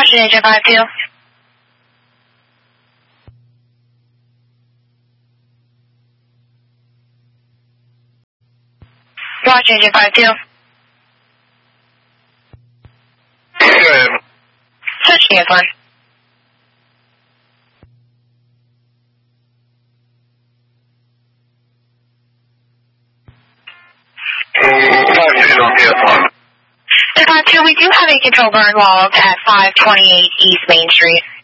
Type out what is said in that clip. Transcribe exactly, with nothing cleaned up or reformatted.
Washington Agent five two. Washington Agent five two. Good. Switching is one. five two on D S one. five two, we do have a control burn log at five twenty-eight East Main Street.